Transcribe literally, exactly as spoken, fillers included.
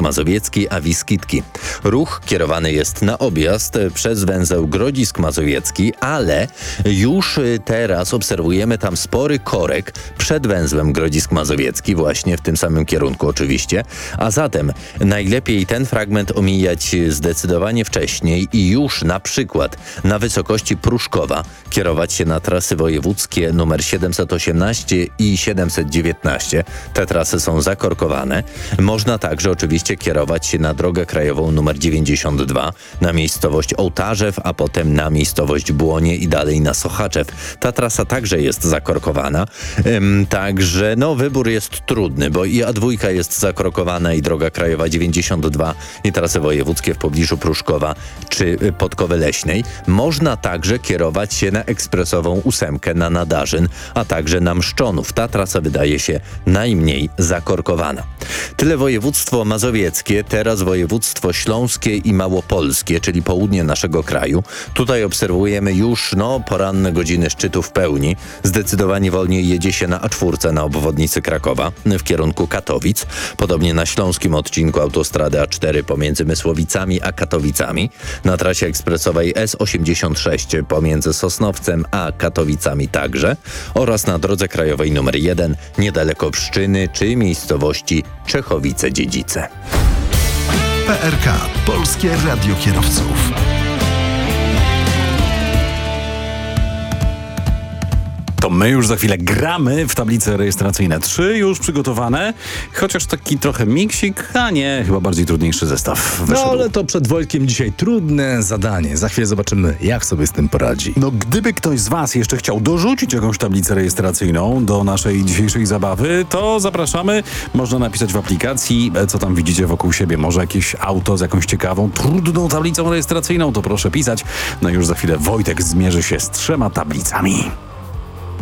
Mazowiecki, a Wiskitki. Ruch kierowany jest na objazd przez węzeł Grodzisk Mazowiecki, ale już teraz obserwujemy tam spory korek przed węzłem Grodzisk Mazowiecki, właśnie w tym samym kierunku oczywiście, a zatem najlepiej ten fragment omijać zdecydowanie wcześniej i już na przykład na wysokości Pruszkowa kierować się na trasy wojewódzkie numer siedemset osiemnaście i siedemset dziewiętnaście. Te trasy są zakorkowane. Można także oczywiście kierować się na drogę krajową numer dziewięćdziesiąt dwa, na miejscowość Ołtarzew, a potem na miejscowość Błonie i dalej na Sochaczew. Ta trasa także jest zakorkowana. Ym, także no wybór jest trudny, bo i A dwa jest zakorkowana i droga krajowa dziewięćdziesiąt dwa i trasy wojewódzkie w pobliżu Pruszkowa czy Podkowy Leśnej. Można także kierować się na ekspresową ósemkę na Nadarzyn, a także na Mszczonów. Ta trasa wydaje się najmniej zakorkowana. Tyle województwo mazowieckie, teraz województwo śląskie i małopolskie, czyli południe naszego kraju. Tutaj obserwujemy już no, poranne godziny szczytu w pełni. Zdecydowanie wolniej jedzie się na A cztery na obwodnicy Krakowa w kierunku Katowic. Podobnie na śląskim odcinku autostrady A cztery pomiędzy Mysłowicami a Katowicami. Na trasie ekspresowej S osiemdziesiąt sześć pomiędzy Sosnowcem a Katowicami także. Oraz na drodze krajowej numer jeden niedaleko Pszczyny czy miejscowości Czechowice-Dziedzice. P R K. Polskie Radio Kierowców. To my już za chwilę gramy w tablice rejestracyjne. Trzy już przygotowane, chociaż taki trochę miksik, a nie, chyba bardziej trudniejszy zestaw wyszedł. No ale to przed Wojtkiem dzisiaj trudne zadanie. Za chwilę zobaczymy, jak sobie z tym poradzi. No gdyby ktoś z was jeszcze chciał dorzucić jakąś tablicę rejestracyjną do naszej dzisiejszej zabawy, to zapraszamy. Można napisać w aplikacji, co tam widzicie wokół siebie. Może jakieś auto z jakąś ciekawą, trudną tablicą rejestracyjną, to proszę pisać. No i już za chwilę Wojtek zmierzy się z trzema tablicami.